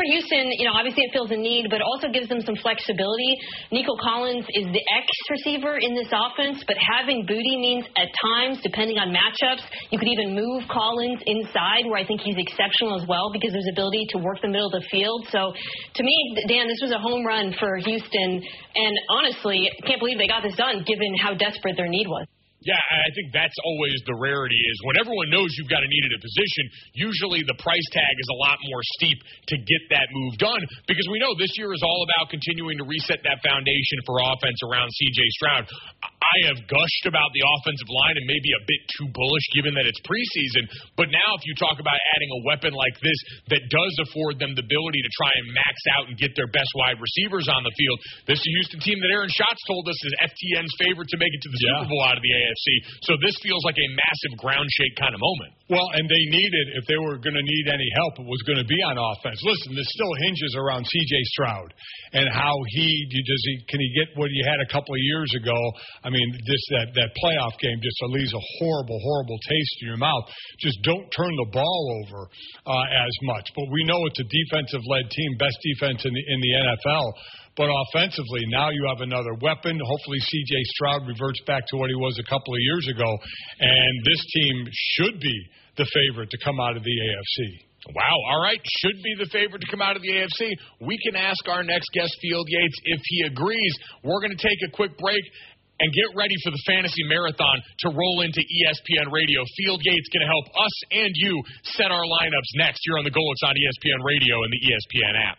for Houston, obviously it fills a need, but also gives them some flexibility. Nico Collins is the X receiver in this offense, but having Boutte means at times, depending on matchups, you could even move Collins inside, where I think he's exceptional as well because of his ability to work the middle of the field. So to me, Dan, this was a home run for Houston, and honestly, I can't believe they got this done given how desperate their need was. Yeah, I think that's always the rarity is when everyone knows you've got a need at a position, usually the price tag is a lot more steep to get that move done because we know this year is all about continuing to reset that foundation for offense around C.J. Stroud. I have gushed about the offensive line and maybe a bit too bullish given that it's preseason, but now if you talk about adding a weapon like this that does afford them the ability to try and max out and get their best wide receivers on the field, this is a Houston team that Aaron Schatz told us is FTN's favorite to make it to the Super Bowl out of the AFC. So this feels like a massive ground shake kind of moment. Well, and they needed, if they were going to need any help, it was going to be on offense. Listen, this still hinges around C.J. Stroud and how can he get what he had a couple of years ago. I mean, that playoff game just leaves a horrible, horrible taste in your mouth. Just don't turn the ball over as much. But we know it's a defensive-led team, best defense in the NFL. But offensively, now you have another weapon. Hopefully C.J. Stroud reverts back to what he was a couple of years ago. And this team should be the favorite to come out of the AFC. Wow. All right. Should be the favorite to come out of the AFC. We can ask our next guest, Field Yates, if he agrees. We're going to take a quick break and get ready for the Fantasy Marathon to roll into ESPN Radio. Field Yates going to help us and you set our lineups next here on the Golics on ESPN Radio and the ESPN app.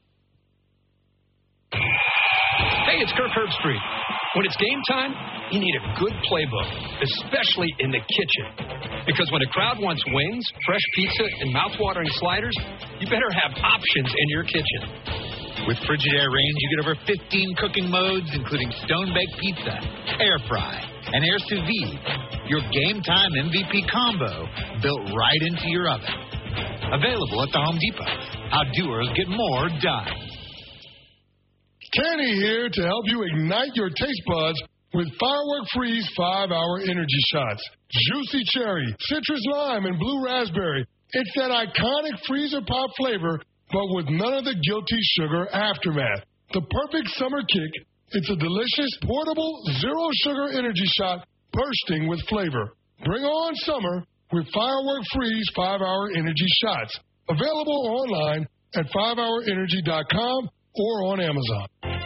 Hey, it's Kirk Herbstreit. When it's game time, you need a good playbook, especially in the kitchen. Because when a crowd wants wings, fresh pizza, and mouth-watering sliders, you better have options in your kitchen. With Frigidaire Range, you get over 15 cooking modes, including stone-baked pizza, air fry, and air sous vide. Your game-time MVP combo built right into your oven. Available at the Home Depot. How doers get more done. Kenny here to help you ignite your taste buds with Firework Freeze 5-Hour Energy Shots. Juicy cherry, citrus lime, and blue raspberry. It's that iconic freezer pop flavor, but with none of the guilty sugar aftermath. The perfect summer kick. It's a delicious, portable, zero-sugar energy shot bursting with flavor. Bring on summer with Firework Freeze 5-Hour Energy Shots. Available online at 5hourenergy.com or on Amazon.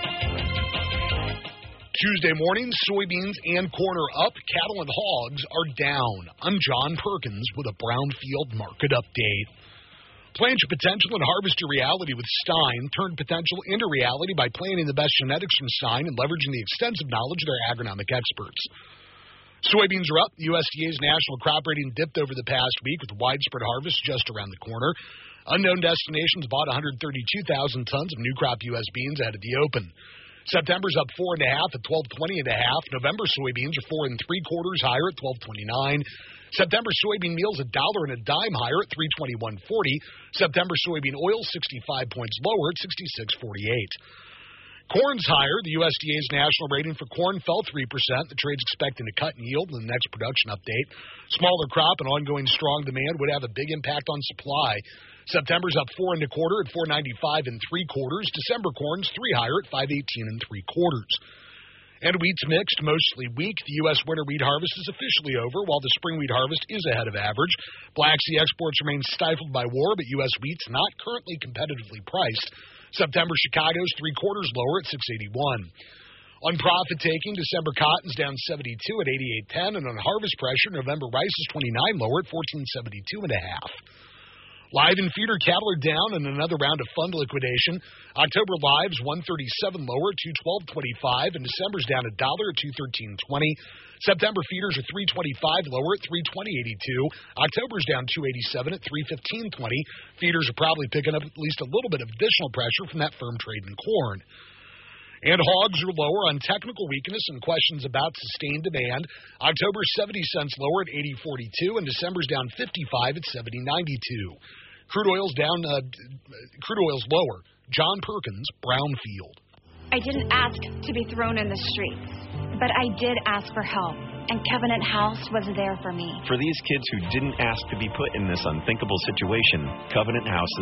Tuesday morning, soybeans and corn are up. Cattle and hogs are down. I'm John Perkins with a Brownfield market update. Plant your potential and harvest your reality with Stein. Turn potential into reality by planting the best genetics from Stein and leveraging the extensive knowledge of their agronomic experts. Soybeans are up. The USDA's national crop rating dipped over the past week with widespread harvest just around the corner. Unknown Destinations bought 132,000 tons of new crop U.S. beans ahead of the open. September's up 4.5 at 12.20.5. November soybeans are 4 3/4 higher at 12.29. September soybean meal's $1 and a dime higher at 321.40. September soybean oil 65 points lower at 66.48. Corn's higher. The USDA's national rating for corn fell 3%. The trade's expecting a cut in yield in the next production update. Smaller crop and ongoing strong demand would have a big impact on supply. September's up 4 1/4 at 4.95 3/4. December corn's 3 higher at 5.18 3/4. And wheat's mixed, mostly weak. The U.S. winter wheat harvest is officially over, while the spring wheat harvest is ahead of average. Black Sea exports remain stifled by war, but U.S. wheat's not currently competitively priced. September Chicago's 3/4 lower at 6.81. On profit taking, December cotton's down 72 at 88.10, and on harvest pressure, November rice is 29 lower at 14.72.5. Live and feeder cattle are down in another round of fund liquidation. October lives 137 lower at 212.25, and December's down $1 at 213.20. September feeders are 325 lower at 320.82. October's down 287 at 315.20. Feeders are probably picking up at least a little bit of additional pressure from that firm trade in corn. And hogs are lower on technical weakness and questions about sustained demand. October's 70 cents lower at 80.42, and December's down 55 at 70.92. Crude oil's lower. John Perkins, Brownfield. I didn't ask to be thrown in the streets, but I did ask for help, and Covenant House was there for me. For these kids who didn't ask to be put in this unthinkable situation, Covenant House